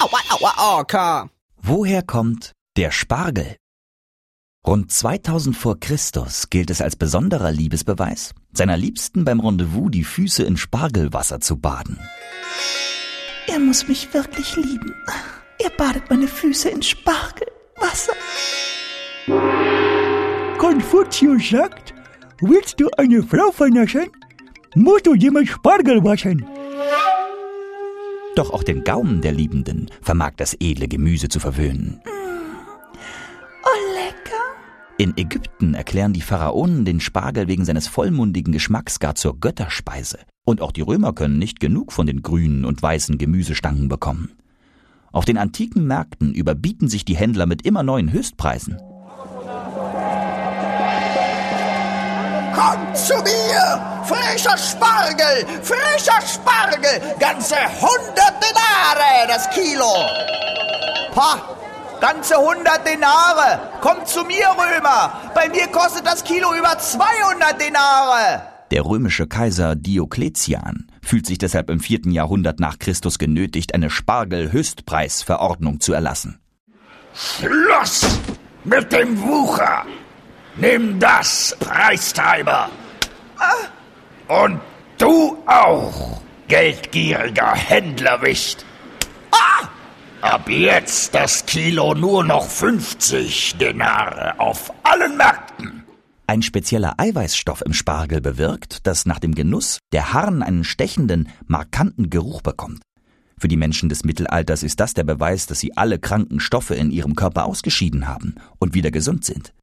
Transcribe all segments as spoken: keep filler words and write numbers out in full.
Aua, aua, Orca. Woher kommt der Spargel? Rund zweitausend vor Christus gilt es als besonderer Liebesbeweis, seiner Liebsten beim Rendezvous die Füße in Spargelwasser zu baden. Er muss mich wirklich lieben. Er badet meine Füße in Spargelwasser. Konfuzius sagt, willst du eine Frau vernaschen, musst du jemand Spargel waschen. Doch auch den Gaumen der Liebenden vermag das edle Gemüse zu verwöhnen. Oh, lecker. In Ägypten erklären die Pharaonen den Spargel wegen seines vollmundigen Geschmacks gar zur Götterspeise. Und auch die Römer können nicht genug von den grünen und weißen Gemüsestangen bekommen. Auf den antiken Märkten überbieten sich die Händler mit immer neuen Höchstpreisen. Kommt zu mir! Frischer Spargel! Frischer Spargel! Ganze hundert Denare das Kilo! Pah! Ganze hundert Denare! Kommt zu mir, Römer! Bei mir kostet das Kilo über zweihundert Denare! Der römische Kaiser Diokletian fühlt sich deshalb im vierten Jahrhundert nach Christus genötigt, eine Spargel-Höchstpreisverordnung zu erlassen. Schluss mit dem Wucher! Nimm das, Preistreiber! Und du auch, geldgieriger Händlerwicht! Ah! Ab jetzt das Kilo nur noch fünfzig Denare auf allen Märkten! Ein spezieller Eiweißstoff im Spargel bewirkt, dass nach dem Genuss der Harn einen stechenden, markanten Geruch bekommt. Für die Menschen des Mittelalters ist das der Beweis, dass sie alle kranken Stoffe in ihrem Körper ausgeschieden haben und wieder gesund sind.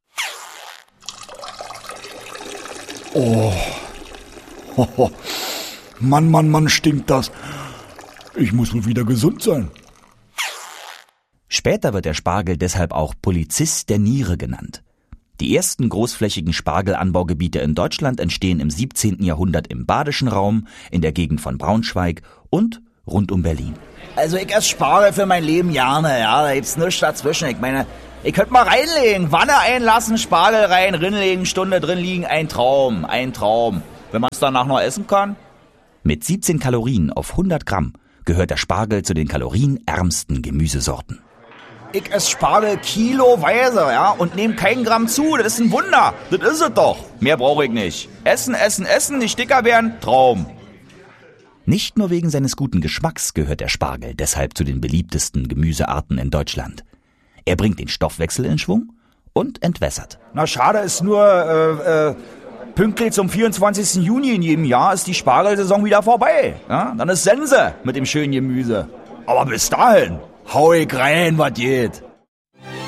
Oh. Hoho. Mann, Mann, Mann, stinkt das. Ich muss wohl wieder gesund sein. Später wird der Spargel deshalb auch Polizist der Niere genannt. Die ersten großflächigen Spargelanbaugebiete in Deutschland entstehen im siebzehnten Jahrhundert im badischen Raum, in der Gegend von Braunschweig und rund um Berlin. Also ich esse Spargel für mein Leben gerne, ja, da gibt's nichts dazwischen. Ich meine, ich könnte mal reinlegen, Wanne einlassen, Spargel rein, rinlegen, Stunde drin liegen, ein Traum, ein Traum. Wenn man es danach noch essen kann. Mit siebzehn Kalorien auf hundert Gramm gehört der Spargel zu den kalorienärmsten Gemüsesorten. Ich esse Spargel kiloweise, ja, und nehme keinen Gramm zu. Das ist ein Wunder. Das ist es doch. Mehr brauche ich nicht. Essen, essen, essen, nicht dicker werden, Traum. Nicht nur wegen seines guten Geschmacks gehört der Spargel deshalb zu den beliebtesten Gemüsearten in Deutschland. Er bringt den Stoffwechsel in Schwung und entwässert. Na, schade ist nur, äh, äh, pünktlich zum vierundzwanzigsten Juni in jedem Jahr ist die Spargelsaison wieder vorbei. Ja? Dann ist Sense mit dem schönen Gemüse. Aber bis dahin, hau ich rein, was geht.